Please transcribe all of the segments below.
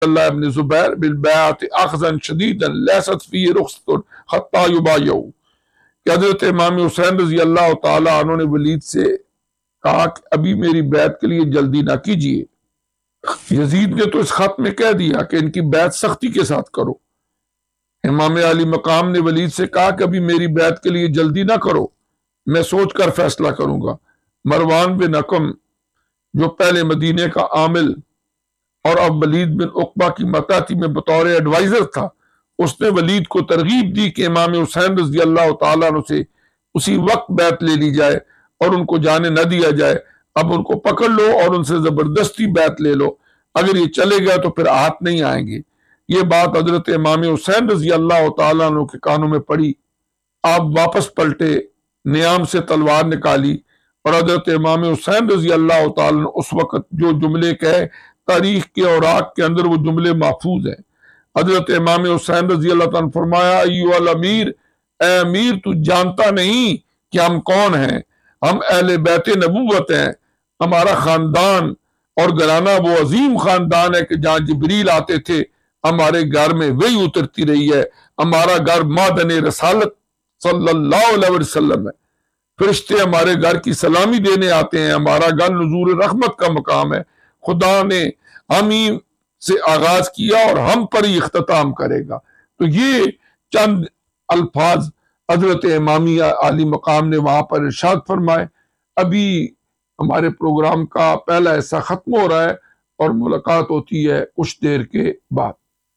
الله بن زبير بالبيعة أخذا شديدا ليست فيه رخصة حتى يبايعوا کہ حضرت امام حسین رضی اللہ تعالیٰ عنہ نے ولید سے کہا کہ ابھی میری بیعت کے لیے جلدی نہ کیجیے۔ یزید نے تو اس خط میں کہہ دیا کہ ان کی بیعت سختی کے ساتھ کرو۔ امام علی مقام نے ولید سے کہا کہ ابھی میری بیعت کے لیے جلدی نہ کرو، میں سوچ کر فیصلہ کروں گا۔ مروان بن حکم جو پہلے مدینے کا عامل اور اب ولید بن عقبہ کی مطاعتی میں بطور ایڈوائزر تھا، اس نے ولید کو ترغیب دی کہ امام حسین رضی اللہ تعالیٰ عنہ سے اسی وقت بیعت لے لی جائے اور ان کو جانے نہ دیا جائے۔ اب ان کو پکڑ لو اور ان سے زبردستی بیعت لے لو، اگر یہ چلے گئے تو پھر ہاتھ نہیں آئیں گے۔ یہ بات حضرت امام حسین رضی اللہ تعالیٰ عنہ کے کانوں میں پڑی۔ آپ واپس پلٹے، نیام سے تلوار نکالی اور حضرت امام حسین رضی اللہ تعالیٰ عنہ اس وقت جو جملے کہے، تاریخ کے اوراق کے اندر وہ جملے محفوظ ہیں۔ حضرت امام حسین رضی اللہ تعالیٰ نے فرمایا، ایوہ الامیر، اے امیر تو جانتا نہیں کہ ہم کون ہیں؟ ہم اہل بیت نبوت ہیں۔ ہمارا خاندان اور گھرانہ وہ عظیم خاندان ہے کہ جہاں جبریل آتے تھے ہمارے گھر میں وہی اترتی رہی ہے۔ ہمارا گھر معدن رسالت صلی اللہ علیہ وسلم ہے۔ فرشتے ہمارے گھر کی سلامی دینے آتے ہیں۔ ہمارا گھر نزول رحمت کا مقام ہے۔ خدا نے ہم ہی سے آغاز کیا اور ہم پر ہی اختتام کرے گا۔ تو یہ چند الفاظ حضرت امامی عالی مقام نے وہاں پر ارشاد فرمائے۔ ابھی ہمارے پروگرام کا پہلا حصہ ختم ہو رہا ہے اور ملاقات ہوتی ہے کچھ دیر کے بعد۔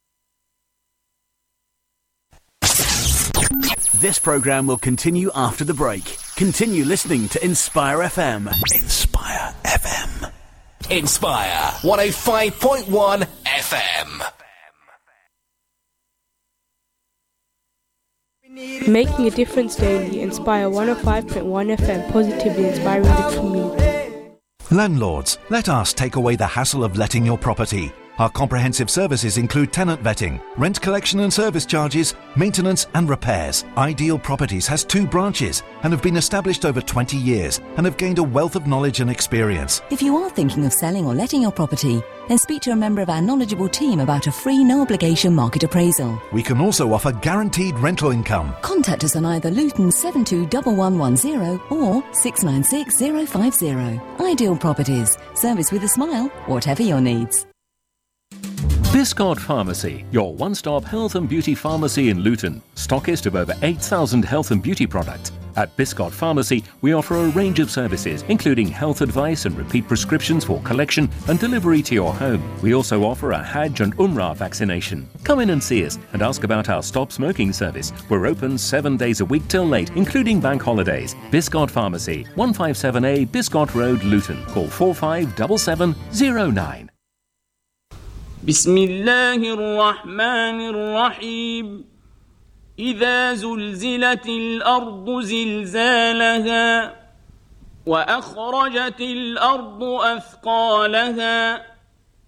This program will continue after the break. Continue listening to Inspire FM. Inspire FM. Inspire 105.1 FM. Making a difference daily. Inspire 105.1 FM. Positively inspiring the community. Landlords, let us take away the hassle of letting your property. Our comprehensive services include tenant vetting, rent collection and service charges, maintenance and repairs. Ideal Properties has 2 branches and have been established over 20 years and have gained a wealth of knowledge and experience. If you are thinking of selling or letting your property, then speak to a member of our knowledgeable team about a free, no-obligation market appraisal. We can also offer guaranteed rental income. Contact us on either Luton 721110 or 696050. Ideal Properties. Service with a smile, whatever your needs. Biscott Pharmacy, your one-stop health and beauty pharmacy in Luton. Stockist of over 8,000 health and beauty products. At Biscott Pharmacy, we offer a range of services, including health advice and repeat prescriptions for collection and delivery to your home. We also offer a Hajj and Umrah vaccination. Come in and see us and ask about our stop smoking service. We're open 7 days a week till late, including bank holidays. Biscott Pharmacy, 157A Biscott Road, Luton. Call 457709. بسم الله الرحمن الرحيم إذا زلزلت الأرض زلزالها وأخرجت الأرض أثقالها